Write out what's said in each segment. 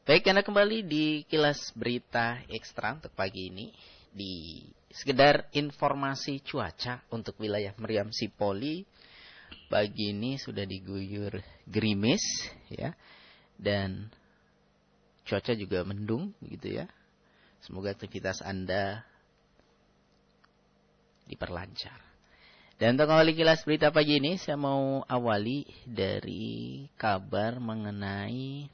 Baik, Anda kembali di Kilas Berita Ekstra untuk pagi ini. Di sekedar informasi cuaca untuk wilayah Meriam Sipoli. Pagi ini sudah diguyur gerimis ya. Dan cuaca juga mendung gitu ya. Semoga aktivitas Anda diperlancar. Dan untuk awali Kilas Berita pagi ini, saya mau awali dari kabar mengenai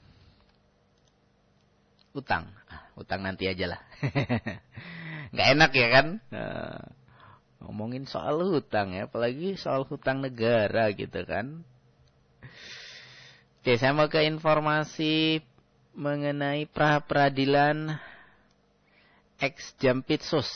utang. Utang nanti aja lah. Nggak enak ya kan? Ngomongin soal hutang ya. Apalagi soal hutang negara gitu kan. Oke, saya mau ke informasi mengenai pra-peradilan ex-Jampitsus.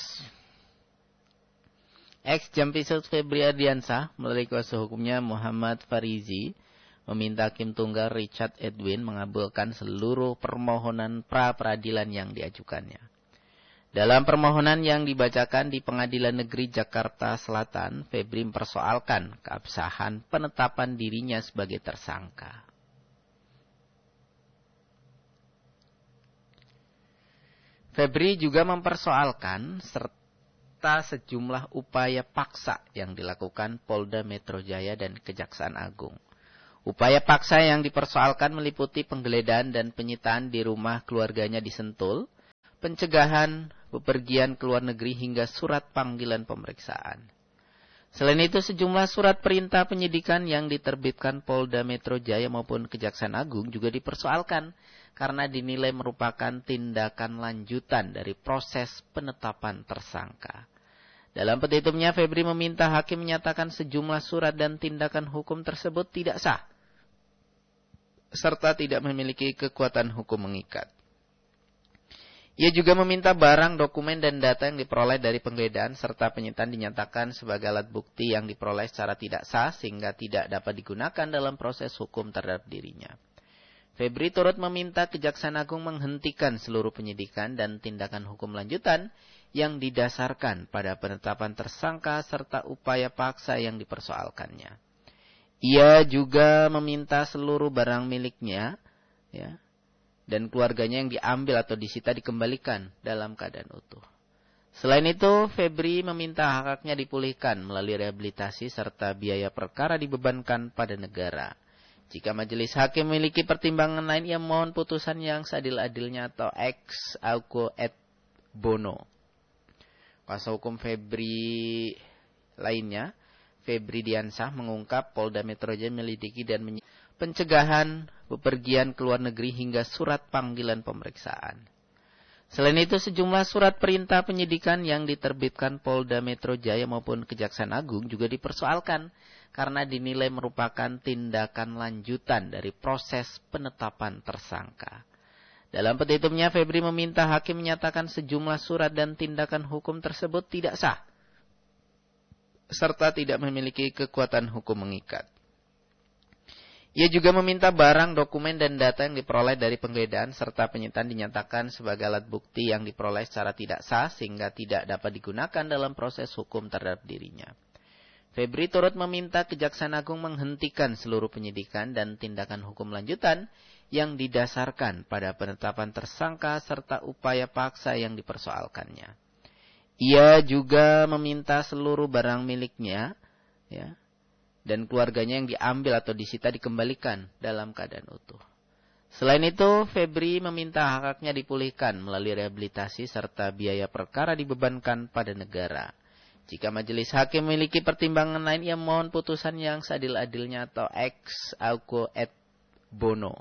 Ex-Jampitsus Febri Ardiansah melalui kuasa hukumnya Muhammad Farizi meminta Hakim Tunggal Richard Edwin mengabulkan seluruh permohonan pra-peradilan yang diajukannya. Dalam permohonan yang dibacakan di Pengadilan Negeri Jakarta Selatan, Febri mempersoalkan keabsahan penetapan dirinya sebagai tersangka. Febri juga mempersoalkan serta sejumlah upaya paksa yang dilakukan Polda Metro Jaya dan Kejaksaan Agung. Upaya paksa yang dipersoalkan meliputi penggeledahan dan penyitaan di rumah keluarganya di Sentul, pencegahan bepergian ke luar negeri hingga surat panggilan pemeriksaan. Selain itu, sejumlah surat perintah penyidikan yang diterbitkan Polda Metro Jaya maupun Kejaksaan Agung juga dipersoalkan karena dinilai merupakan tindakan lanjutan dari proses penetapan tersangka. Dalam petitumnya, Febri meminta hakim menyatakan sejumlah surat dan tindakan hukum tersebut tidak sah, serta tidak memiliki kekuatan hukum mengikat. Ia juga meminta barang, dokumen, dan data yang diperoleh dari penggeledahan serta penyitaan dinyatakan sebagai alat bukti yang diperoleh secara tidak sah sehingga tidak dapat digunakan dalam proses hukum terhadap dirinya. Febri turut meminta Kejaksaan Agung menghentikan seluruh penyidikan dan tindakan hukum lanjutan yang didasarkan pada penetapan tersangka serta upaya paksa yang dipersoalkannya. Ia juga meminta seluruh barang miliknya ya, dan keluarganya yang diambil atau disita dikembalikan dalam keadaan utuh. Selain itu, Febri meminta hak-haknya dipulihkan melalui rehabilitasi serta biaya perkara dibebankan pada negara. Jika majelis hakim memiliki pertimbangan lain, ia mohon putusan yang seadil-adilnya atau ex aequo et bono. Kuasa hukum Febri lainnya, Febri Diansah, mengungkap Polda Metro Jaya menyelidiki dan pencegahan bepergian ke luar negeri hingga surat panggilan pemeriksaan. Selain itu, sejumlah surat perintah penyidikan yang diterbitkan Polda Metro Jaya maupun Kejaksaan Agung juga dipersoalkan karena dinilai merupakan tindakan lanjutan dari proses penetapan tersangka. Dalam petitumnya, Febri meminta hakim menyatakan sejumlah surat dan tindakan hukum tersebut tidak sah, serta tidak memiliki kekuatan hukum mengikat. Ia juga meminta barang, dokumen, dan data yang diperoleh dari penggeledahan serta penyitaan dinyatakan sebagai alat bukti yang diperoleh secara tidak sah sehingga tidak dapat digunakan dalam proses hukum terhadap dirinya. Febri turut meminta Kejaksaan Agung menghentikan seluruh penyidikan dan tindakan hukum lanjutan yang didasarkan pada penetapan tersangka serta upaya paksa yang dipersoalkannya. Ia juga meminta seluruh barang miliknya ya, dan keluarganya yang diambil atau disita dikembalikan dalam keadaan utuh. Selain itu, Febri meminta hak-haknya dipulihkan melalui rehabilitasi serta biaya perkara dibebankan pada negara. Jika majelis hakim memiliki pertimbangan lain, ia mohon putusan yang seadil-adilnya atau ex aequo et bono.